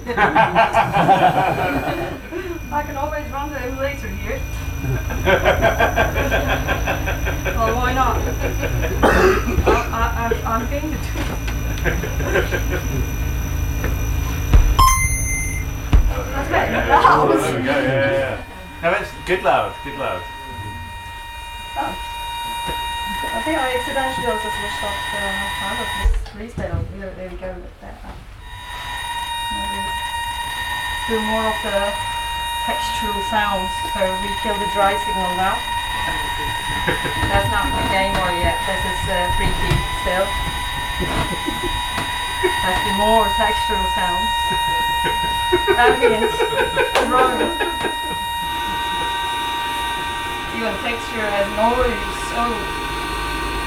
I can always run the emulator here. Well, why not? I'm going to do That's better. Loud. There we go, yeah. No, it's good loud, good loud. Oh. I think I accidentally also switched off the sound of this replay. There we go. Maybe do more of the textural sounds. So we kill the dry signal now. That's not the gamer yet. This is freaky still. That's the more textural sounds. Ambient, drone. Even texture as noise. Oh.